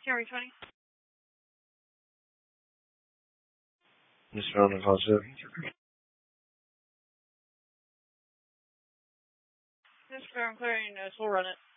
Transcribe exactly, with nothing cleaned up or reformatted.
Camry twenty. Just found a call ship. Just for I'm clearing notes, we'll run it.